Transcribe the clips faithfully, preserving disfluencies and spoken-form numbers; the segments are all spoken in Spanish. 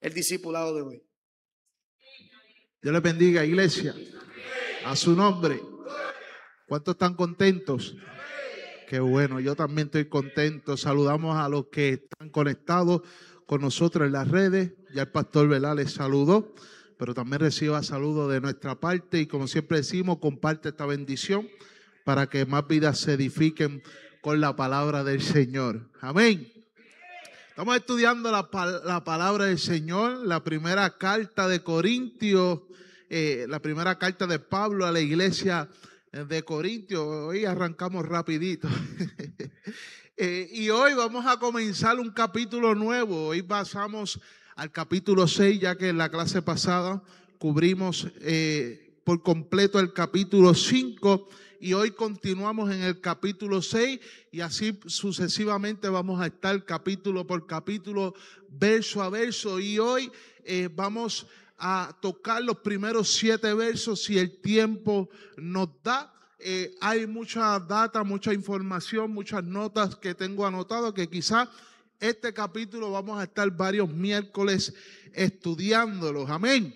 el discipulado de hoy. Dios les bendiga, iglesia, a su nombre. ¿Cuántos están contentos? Qué bueno, yo también estoy contento. Saludamos a los que están conectados con nosotros en las redes. Ya el pastor Velá les saludó, pero también reciba saludos de nuestra parte y como siempre decimos, comparte esta bendición para que más vidas se edifiquen con la palabra del Señor. Amén. Estamos estudiando la, la palabra del Señor, la primera carta de Corintios, eh, la primera carta de Pablo a la iglesia de Corintios. Hoy arrancamos rapidito. eh, y hoy vamos a comenzar un capítulo nuevo. Hoy pasamos al capítulo seis, ya que en la clase pasada cubrimos eh, por completo el capítulo cinco. Y hoy continuamos en el capítulo seis y así sucesivamente vamos a estar capítulo por capítulo, verso a verso. Y hoy eh, vamos a tocar los primeros siete versos si el tiempo nos da. Eh, hay mucha data, mucha información, muchas notas que tengo anotado que quizás este capítulo vamos a estar varios miércoles estudiándolos. Amén.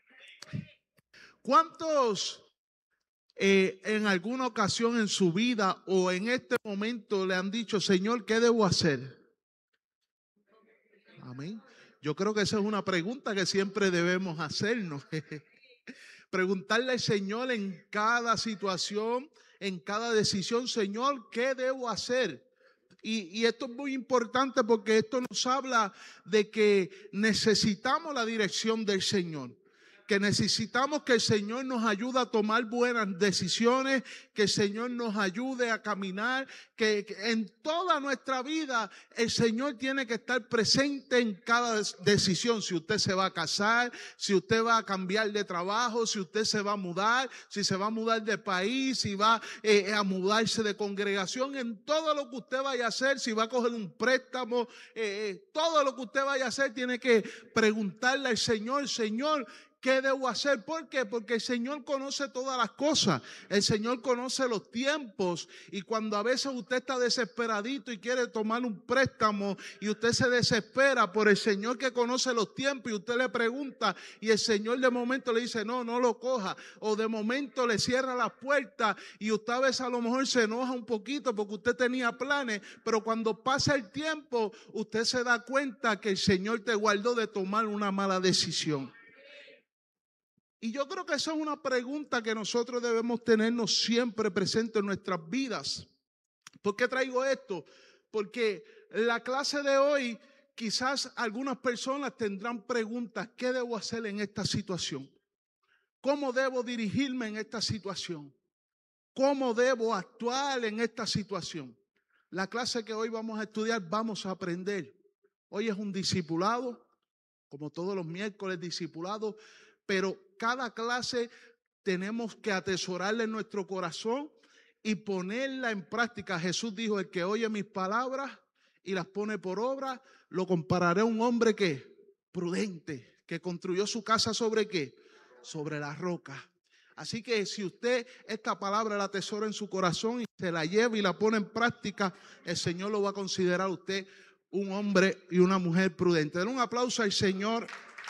¿Cuántos Eh, en alguna ocasión en su vida o en este momento le han dicho, Señor, ¿qué debo hacer? Amén. Yo creo que esa es una pregunta que siempre debemos hacernos. Preguntarle al Señor en cada situación, en cada decisión, Señor, ¿qué debo hacer? Y, y esto es muy importante porque esto nos habla de que necesitamos la dirección del Señor. Que necesitamos que el Señor nos ayude a tomar buenas decisiones, que el Señor nos ayude a caminar, que, que en toda nuestra vida el Señor tiene que estar presente en cada decisión. Si usted se va a casar, si usted va a cambiar de trabajo, si usted se va a mudar, si se va a mudar de país, si va eh, a mudarse de congregación, en todo lo que usted vaya a hacer, si va a coger un préstamo, eh, eh, todo lo que usted vaya a hacer tiene que preguntarle al Señor, Señor, ¿qué debo hacer? ¿Por qué? Porque el Señor conoce todas las cosas. El Señor conoce los tiempos. Y cuando a veces usted está desesperadito y quiere tomar un préstamo y usted se desespera por el Señor que conoce los tiempos y usted le pregunta y el Señor de momento le dice, no, no lo coja. O de momento le cierra las puertas y usted a veces a lo mejor se enoja un poquito porque usted tenía planes. Pero cuando pasa el tiempo, usted se da cuenta que el Señor te guardó de tomar una mala decisión. Y yo creo que esa es una pregunta que nosotros debemos tenernos siempre presente en nuestras vidas. ¿Por qué traigo esto? Porque la clase de hoy quizás algunas personas tendrán preguntas. ¿Qué debo hacer en esta situación? ¿Cómo debo dirigirme en esta situación? ¿Cómo debo actuar en esta situación? La clase que hoy vamos a estudiar, vamos a aprender. Hoy es un discipulado, como todos los miércoles discipulados, pero cada clase tenemos que atesorarla en nuestro corazón y ponerla en práctica. Jesús dijo, el que oye mis palabras y las pone por obra, lo compararé a un hombre que prudente, que construyó su casa sobre qué, sobre la roca. Así que si usted esta palabra la atesora en su corazón y se la lleva y la pone en práctica, el Señor lo va a considerar a usted un hombre y una mujer prudente. Den un aplauso al Señor.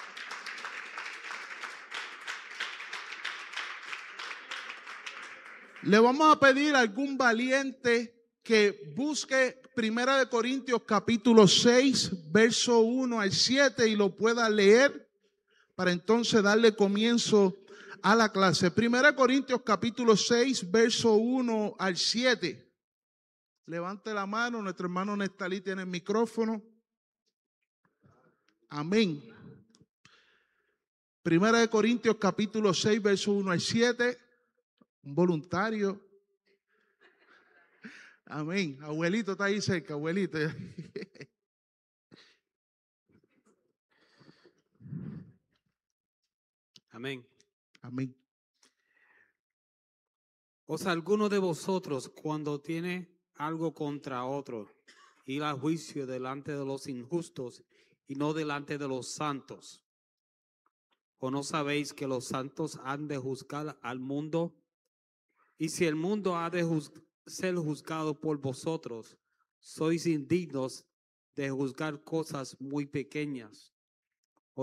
Le vamos a pedir a algún valiente que busque Primera de Corintios capítulo seis, verso uno al siete y lo pueda leer para entonces darle comienzo a la clase. Primera de Corintios capítulo seis, verso uno al siete. Levante la mano, nuestro hermano Nestalí tiene el micrófono. Amén. Primera de Corintios capítulo seis, verso uno al siete. Un voluntario. Amén. Abuelito está ahí cerca, abuelito. Amén. Amén. ¿Os alguno de vosotros, cuando tiene algo contra otro, ir a juicio delante de los injustos y no delante de los santos? ¿O no sabéis que los santos han de juzgar al mundo? Y si el mundo ha de juz- ser juzgado por vosotros, sois indignos de juzgar cosas muy pequeñas.